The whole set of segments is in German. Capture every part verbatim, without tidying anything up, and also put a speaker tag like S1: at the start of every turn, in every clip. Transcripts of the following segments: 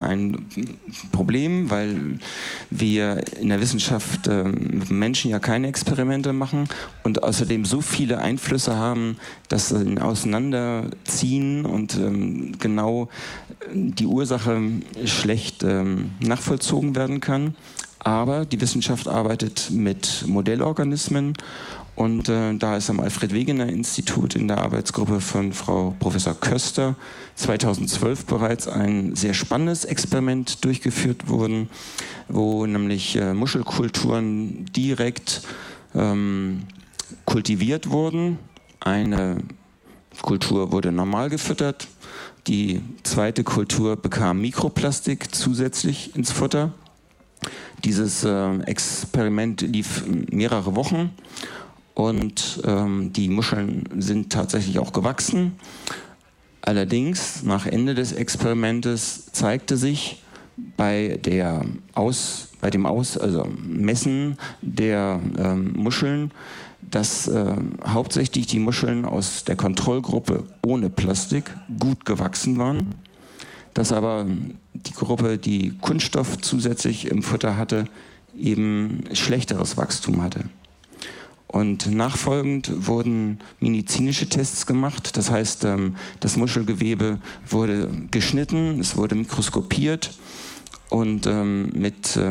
S1: ein Problem, weil wir in der Wissenschaft äh, mit Menschen ja keine Experimente machen und außerdem so viele Einflüsse haben, dass sie auseinanderziehen und ähm, genau die Ursache schlecht ähm, nachvollzogen werden kann. Aber die Wissenschaft arbeitet mit Modellorganismen. Und äh, da ist am Alfred-Wegener-Institut in der Arbeitsgruppe von Frau Professor Köster zweitausendzwölf bereits ein sehr spannendes Experiment durchgeführt worden, wo nämlich äh, Muschelkulturen direkt ähm, kultiviert wurden. Eine Kultur wurde normal gefüttert, die zweite Kultur bekam Mikroplastik zusätzlich ins Futter. Dieses äh, Experiment lief mehrere Wochen. Und ähm, die Muscheln sind tatsächlich auch gewachsen. Allerdings, nach Ende des Experimentes zeigte sich bei, der Aus, bei dem Aus, also Messen der ähm, Muscheln, dass äh, hauptsächlich die Muscheln aus der Kontrollgruppe ohne Plastik gut gewachsen waren. Dass aber die Gruppe, die Kunststoff zusätzlich im Futter hatte, eben schlechteres Wachstum hatte. Und nachfolgend wurden medizinische Tests gemacht. Das heißt, das Muschelgewebe wurde geschnitten, es wurde mikroskopiert und mit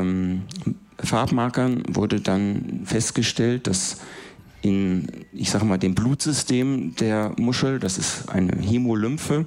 S1: Farbmarkern wurde dann festgestellt, dass in, ich sage mal, dem Blutsystem der Muschel, das ist eine Hämolymphe,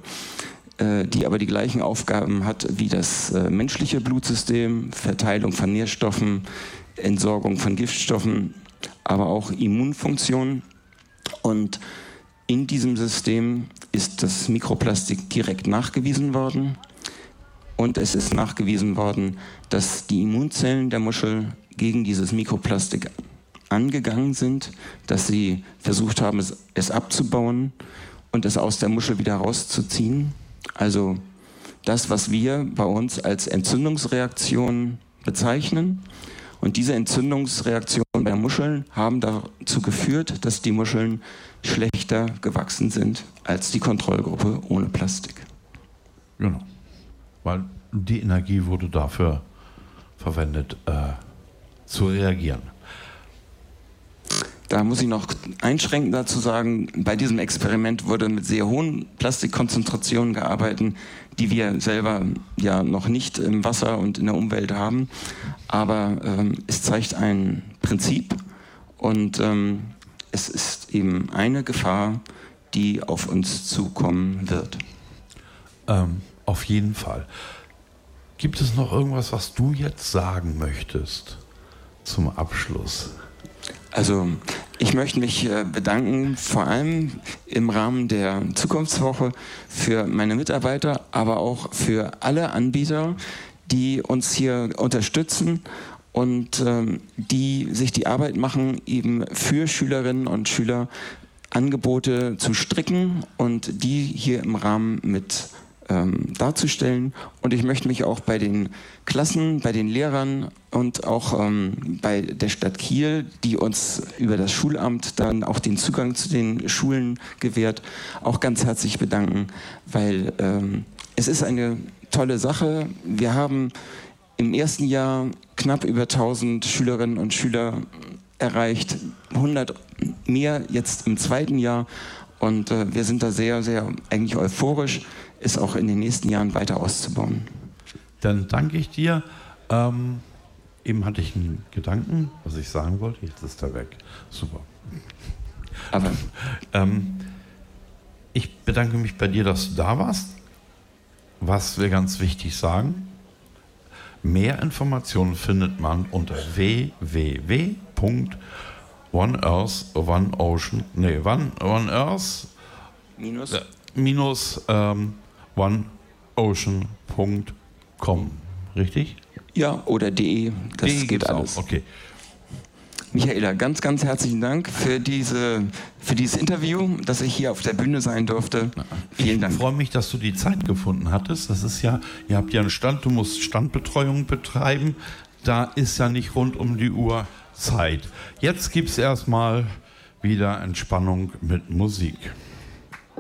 S1: die aber die gleichen Aufgaben hat wie das menschliche Blutsystem, Verteilung von Nährstoffen, Entsorgung von Giftstoffen, aber auch Immunfunktion. Und in diesem System ist das Mikroplastik direkt nachgewiesen worden. Und es ist nachgewiesen worden, dass die Immunzellen der Muschel gegen dieses Mikroplastik angegangen sind, dass sie versucht haben, es, es abzubauen und es aus der Muschel wieder rauszuziehen. Also das, was wir bei uns als Entzündungsreaktion bezeichnen. Und diese Entzündungsreaktionen bei Muscheln haben dazu geführt, dass die Muscheln schlechter gewachsen sind als die Kontrollgruppe ohne Plastik.
S2: Genau, weil die Energie wurde dafür verwendet, äh, zu reagieren.
S1: Da muss ich noch einschränkend dazu sagen, bei diesem Experiment wurde mit sehr hohen Plastikkonzentrationen gearbeitet, die wir selber ja noch nicht im Wasser und in der Umwelt haben. Aber ähm, es zeigt ein Prinzip und ähm, es ist eben eine Gefahr, die auf uns zukommen wird.
S2: Ähm, auf jeden Fall. Gibt es noch irgendwas, was du jetzt sagen möchtest zum Abschluss?
S1: Also ich möchte mich bedanken, vor allem im Rahmen der Zukunftswoche, für meine Mitarbeiter, aber auch für alle Anbieter, die uns hier unterstützen und ähm, die sich die Arbeit machen, eben für Schülerinnen und Schüler Angebote zu stricken und die hier im Rahmen mit ähm, darzustellen. Und ich möchte mich auch bei den Klassen, bei den Lehrern und auch ähm, bei der Stadt Kiel, die uns über das Schulamt dann auch den Zugang zu den Schulen gewährt, auch ganz herzlich bedanken, weil ähm, es ist eine tolle Sache. Wir haben im ersten Jahr knapp über tausend Schülerinnen und Schüler erreicht, hundert mehr jetzt im zweiten Jahr und äh, wir sind da sehr, sehr eigentlich euphorisch, es auch in den nächsten Jahren weiter auszubauen.
S2: Dann danke ich dir. Ähm, eben hatte ich einen Gedanken, was ich sagen wollte, jetzt ist er weg. Super.
S1: Aber
S2: ähm, ich bedanke mich bei dir, dass du da warst. Was wir ganz wichtig sagen, mehr Informationen findet man unter w w w punkt one earth one ocean nee one one earth
S1: minus
S2: äh, minus ähm, one ocean punkt com, richtig?
S1: Ja, oder de, das
S2: de
S1: geht alles.
S2: Auch. Okay.
S1: Michaela, ganz, ganz herzlichen Dank für, diese, für dieses Interview, dass ich hier auf der Bühne sein durfte. Vielen Dank.
S2: Ich freue mich, dass du die Zeit gefunden hattest. Das ist ja, ihr habt ja einen Stand, du musst Standbetreuung betreiben. Da ist ja nicht rund um die Uhr Zeit. Jetzt gibt es erstmal wieder Entspannung mit Musik.